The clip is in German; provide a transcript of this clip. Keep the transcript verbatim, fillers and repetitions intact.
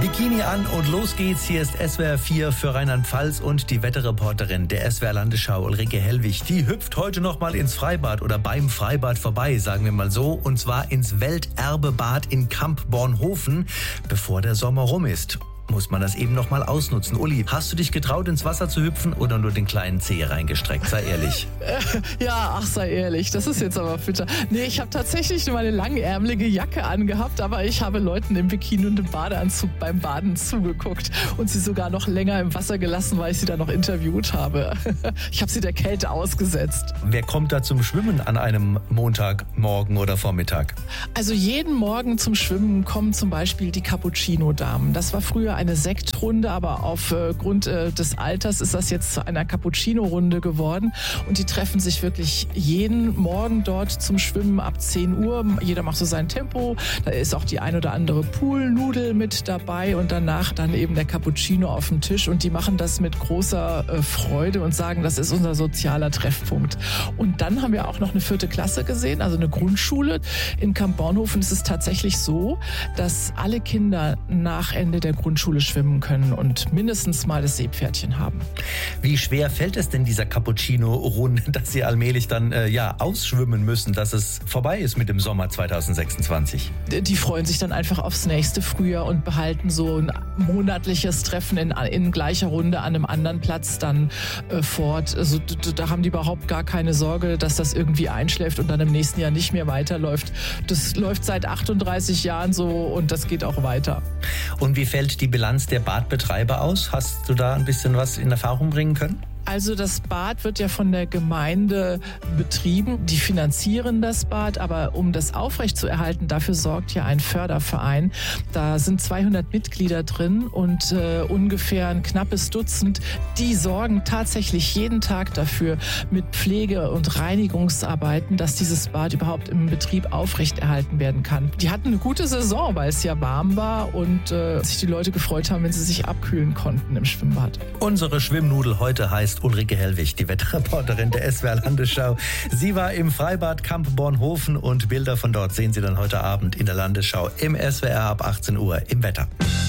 Bikini an und los geht's. Hier ist S W R vier für Rheinland-Pfalz und die Wetterreporterin der S W R Landesschau, Ulrike Hellwig. Die hüpft heute noch mal ins Freibad oder beim Freibad vorbei, sagen wir mal so. Und zwar ins Welterbebad in Kamp-Bornhofen, bevor der Sommer rum ist. Muss man das eben noch mal ausnutzen. Uli, hast du dich getraut, ins Wasser zu hüpfen oder nur den kleinen Zeh reingestreckt? Sei ehrlich. Ja, ach, sei ehrlich. Das ist jetzt aber bitter. Nee, ich habe tatsächlich nur meine langärmelige Jacke angehabt, aber ich habe Leuten im Bikini und im Badeanzug beim Baden zugeguckt und sie sogar noch länger im Wasser gelassen, weil ich sie da noch interviewt habe. Ich habe sie der Kälte ausgesetzt. Wer kommt da zum Schwimmen an einem Montagmorgen oder Vormittag? Also jeden Morgen zum Schwimmen kommen zum Beispiel die Cappuccino-Damen. Das war früher eine Sektrunde, aber aufgrund äh, des Alters ist das jetzt zu einer Cappuccino-Runde geworden. Und die treffen sich wirklich jeden Morgen dort zum Schwimmen ab zehn Uhr. Jeder macht so sein Tempo. Da ist auch die ein oder andere Poolnudel mit dabei und danach dann eben der Cappuccino auf dem Tisch. Und die machen das mit großer äh, Freude und sagen, das ist unser sozialer Treffpunkt. Und dann haben wir auch noch eine vierte Klasse gesehen, also eine Grundschule. In Kamp-Bornhofen ist es tatsächlich so, dass alle Kinder nach Ende der Grundschule schwimmen können und mindestens mal das Seepferdchen haben. Wie schwer fällt es denn dieser Cappuccino-Runde, dass sie allmählich dann äh, ja ausschwimmen müssen, dass es vorbei ist mit dem Sommer zwanzig sechsundzwanzig? Die freuen sich dann einfach aufs nächste Frühjahr und behalten so ein monatliches Treffen in, in gleicher Runde an einem anderen Platz dann äh, fort. Also da haben die überhaupt gar keine Sorge, dass das irgendwie einschläft und dann im nächsten Jahr nicht mehr weiterläuft. Das läuft seit achtunddreißig Jahren so und das geht auch weiter. Und wie fällt die Bilanz der Badbetreiber aus? Hast du da ein bisschen was in Erfahrung bringen können? Also das Bad wird ja von der Gemeinde betrieben. Die finanzieren das Bad, aber um das aufrechtzuerhalten, dafür sorgt ja ein Förderverein. Da sind zweihundert Mitglieder drin und äh, ungefähr ein knappes Dutzend. Die sorgen tatsächlich jeden Tag dafür mit Pflege- und Reinigungsarbeiten, dass dieses Bad überhaupt im Betrieb aufrechterhalten werden kann. Die hatten eine gute Saison, weil es ja warm war und äh, sich die Leute gefreut haben, wenn sie sich abkühlen konnten im Schwimmbad. Unsere Schwimmnudel heute heißt Ulrike Hellwig, die Wetterreporterin der S W R Landesschau. Sie war im Freibad Kamp-Bornhofen und Bilder von dort sehen Sie dann heute Abend in der Landesschau im S W R ab achtzehn Uhr im Wetter.